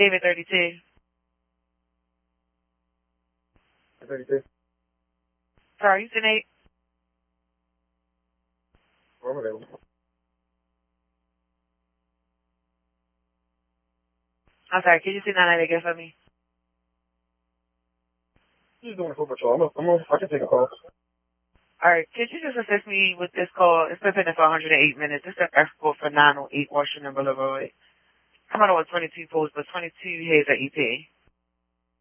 David 32. 32. Sorry, Houston 8. I'm available. I'm sorry, could you say 9 again for me? Just doing a foot patrol. I can take a call. Alright, could you just assist me with this call? It's been pending for 108 minutes. This is an escort for 908 Washington Boulevard. I'm on 22 post, but 22 here's at EP.